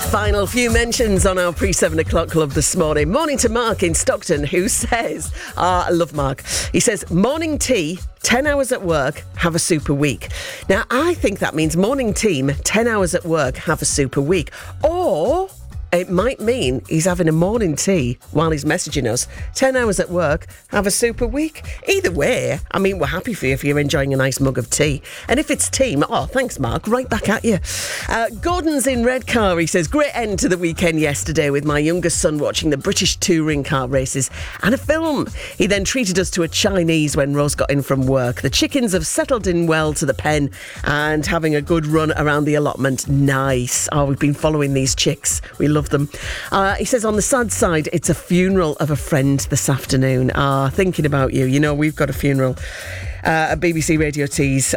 Final few mentions on our pre-7 o'clock club this morning. Morning to Mark in Stockton, who says, I love Mark. He says, morning tea, 10 hours at work, have a super week. Now, I think that means morning team, 10 hours at work, have a super week. Or it might mean he's having a morning tea while he's messaging us. 10 hours at work, have a super week. Either way, I mean, we're happy for you if you're enjoying a nice mug of tea. And if it's team, thanks, Mark, right back at you. Gordon's in Redcar. He says, great end to the weekend yesterday with my youngest son watching the British touring car races and a film. He then treated us to a Chinese when Rose got in from work. The chickens have settled in well to the pen and having a good run around the allotment. Nice. We've been following these chicks. We love them. He says, on the sad side, it's a funeral of a friend this afternoon. Thinking about you. You know, we've got a funeral at BBC Radio Tees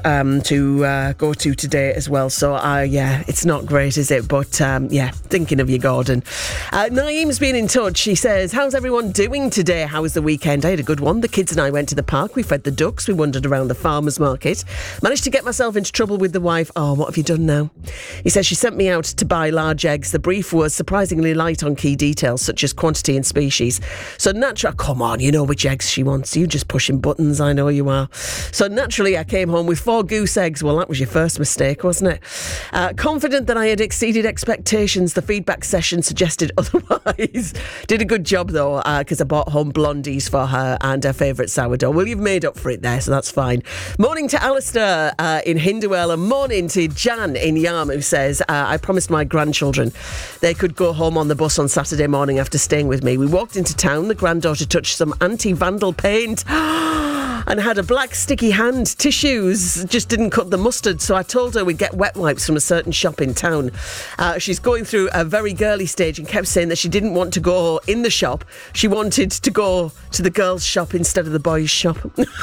to go to today as well. So, it's not great, is it? But, thinking of you, Gordon. Naeem's been in touch. He says, how's everyone doing today? How was the weekend? I had a good one. The kids and I went to the park. We fed the ducks. We wandered around the farmer's market. Managed to get myself into trouble with the wife. What have you done now? He says, she sent me out to buy large eggs. The brief was surprisingly light on key details, such as quantity and species. So naturally, come on, you know which eggs she wants. You just pushing buttons, I know you are. So naturally, I came home with 4 goose eggs. Well, that was your first mistake, wasn't it? Confident that I had exceeded expectations. The feedback session suggested otherwise. Did a good job, though, because I bought home blondies for her and her favourite sourdough. Well, you've made up for it there, so that's fine. Morning to Alistair in Hindwell, and morning to Jan in Yarm, who says, I promised my grandchildren they could go home on the bus on Saturday morning after staying with me. We walked into town. The granddaughter touched some anti-vandal paint and had a black sticky hand. Tissues just didn't cut the mustard, so I told her we'd get wet wipes from a certain shop in town. She's going through a very girly stage and kept saying that she didn't want to go in the shop. She wanted to go to the girls' shop instead of the boys' shop.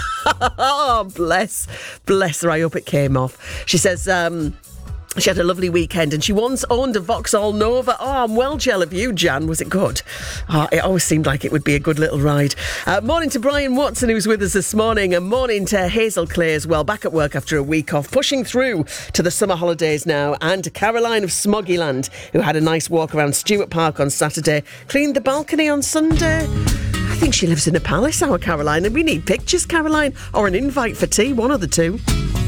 Oh, bless her. I hope it came off. She says, she had a lovely weekend and she once owned a Vauxhall Nova. I'm well jealous of you, Jan. Was it good? It always seemed like it would be a good little ride. Morning to Brian Watson, who's with us this morning, and morning to Hazel Clay as well, back at work after a week off, pushing through to the summer holidays now, and to Caroline of Smoggyland, who had a nice walk around Stewart Park on Saturday, cleaned the balcony on Sunday. I think she lives in a palace, our Caroline, and we need pictures, Caroline, or an invite for tea, one of the two.